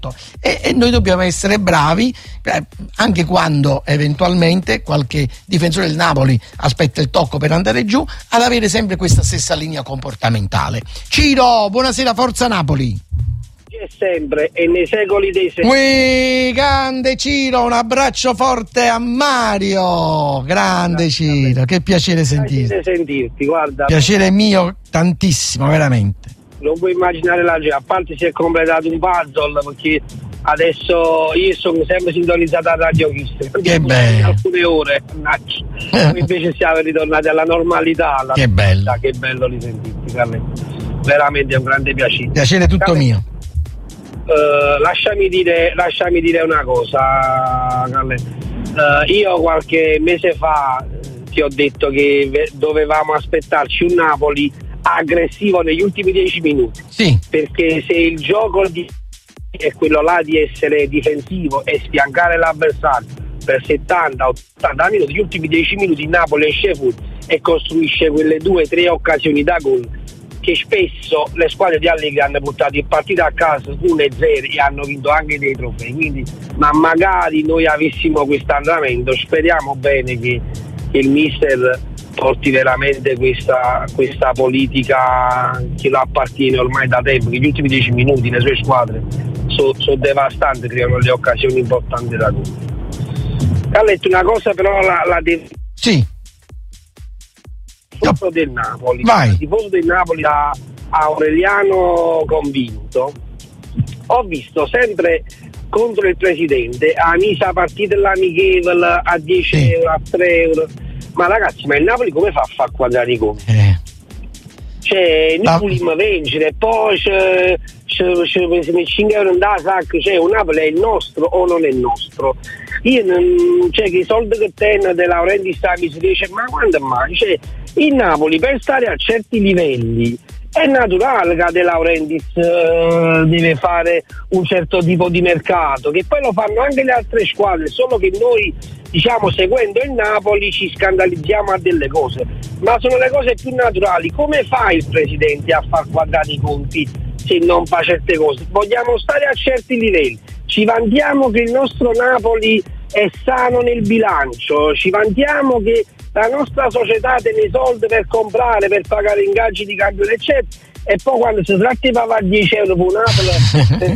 e noi dobbiamo essere bravi, anche quando eventualmente qualche difensore del Napoli aspetta il tocco per andare giù, ad avere sempre questa stessa linea comportamentale. Ciro, buonasera, Forza Napoli. C'è sempre e nei secoli dei secoli. Grande Ciro, un abbraccio forte a Mario. Grande Ciro, che piacere sentirti. Guarda. Piacere mio tantissimo, veramente. Non puoi immaginare la gente, a parte si è completato un puzzle, perché adesso io sono sempre sintonizzato a Radio Kiss. Che bello. Alcune ore, poi invece siamo ritornati alla normalità. Che bello. Che bello risentirti, Carletto. Veramente è un grande piacere. Piacere tutto Carletto. Mio. Lasciami dire una cosa, Carletto. Io qualche mese fa ti ho detto che dovevamo aspettarci un Napoli aggressivo negli ultimi 10 minuti. Sì. Perché se il gioco è quello là di essere difensivo e sfiancare l'avversario per 70-80 minuti, gli ultimi 10 minuti il Napoli esce fuori e costruisce quelle 2-3 occasioni da gol che spesso le squadre di Allegri hanno portato in partita a casa 1-0 e hanno vinto anche dei trofei. Quindi, ma magari noi avessimo questo andamento, speriamo bene che il mister porti veramente questa politica che lo appartiene ormai da tempo, che gli ultimi 10 minuti le sue squadre sono devastanti, creano le occasioni importanti da gol. Carletto, una cosa però la devo... Sì. Il tifoso del Napoli, vai. Il tifoso del Napoli a Aureliano convinto, ho visto sempre contro il presidente a misa partita l'amichevole a 10 euro, a 3 euro. Ma ragazzi, ma il Napoli come fa a far quadrare i conti? Cioè, noi vogliamo vincere, poi c'è 5 euro in da sacco, cioè un Napoli è il nostro o non è il nostro? Io non, cioè che i soldi che tengo De Laurentiis si dice, ma quando mai? Cioè, il Napoli per stare a certi livelli è naturale che De Laurentiis deve fare un certo tipo di mercato, che poi lo fanno anche le altre squadre, solo che noi, diciamo, seguendo il Napoli ci scandalizziamo a delle cose, ma sono le cose più naturali. Come fa il presidente a far quadrare i conti se non fa certe cose? Vogliamo stare a certi livelli, ci vantiamo che il nostro Napoli è sano nel bilancio, ci vantiamo che la nostra società tiene i soldi per comprare, per pagare ingaggi di campione eccetera, e poi quando si tratta di pagare 10 euro per un Napoli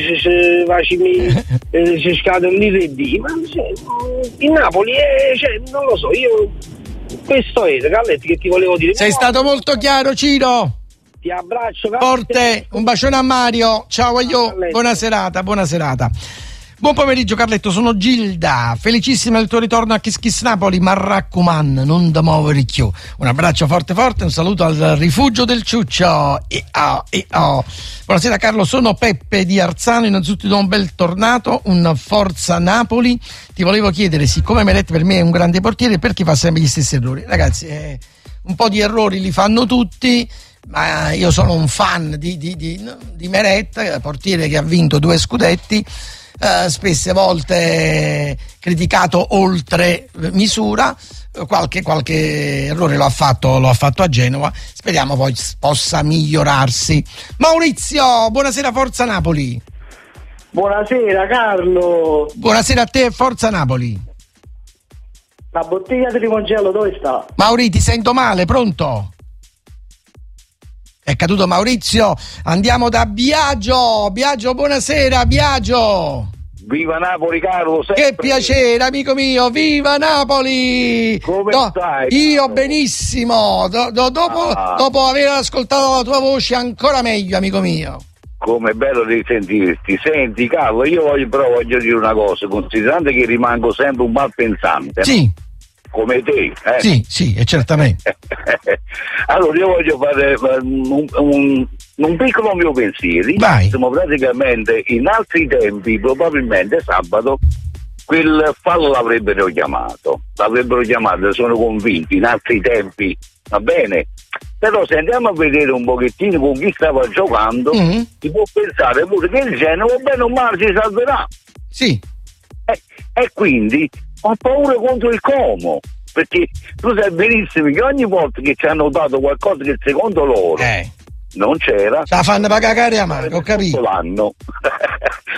si scadono l'IRD. Ma il Napoli è, cioè, non lo so, io questo è, Galletti, che ti volevo dire. Sei stato molto chiaro, Ciro. Ti abbraccio forte, un bacione a Mario, ciao, io, buona serata. Buon pomeriggio Carletto, sono Gilda, felicissima del tuo ritorno a Kiss Kiss Napoli, ma raccomando, non da muovere più. Un abbraccio forte, un saluto al rifugio del Ciuccio. Buonasera Carlo, sono Peppe di Arzano, innanzitutto do un bel tornato, un forza Napoli. Ti volevo chiedere, siccome Meret per me è un grande portiere, perché fa sempre gli stessi errori? Ragazzi, un po' di errori li fanno tutti, ma io sono un fan di Meret, portiere che ha vinto 2 scudetti, spesse volte criticato oltre misura, qualche errore lo ha fatto a Genova, speriamo poi possa migliorarsi. Maurizio, buonasera Forza Napoli. Buonasera Carlo. Buonasera a te, Forza Napoli. La bottiglia di limoncello dove sta? Mauri, ti sento male, pronto? È caduto Maurizio, andiamo da Biagio, buonasera Biagio. Viva Napoli Carlo, sempre. Che piacere amico mio, viva Napoli. Come stai? Io benissimo, dopo aver ascoltato la tua voce ancora meglio amico mio. Come è bello di sentirti. Senti Carlo, io voglio dire una cosa, considerando che rimango sempre un malpensante. Sì. Come te, Sì, certamente. Allora io voglio fare un piccolo mio pensiero. Siamo praticamente in altri tempi, probabilmente sabato, quel fallo l'avrebbero chiamato, sono convinti, in altri tempi, va bene? Però se andiamo a vedere un pochettino con chi stava giocando, si può pensare pure che il Genova bene o male si salverà. Sì. E quindi ho paura contro il Como, perché tu sai benissimo che ogni volta che ci hanno dato qualcosa che secondo loro non c'era, la fanno pagare a mano, ho capito. L'anno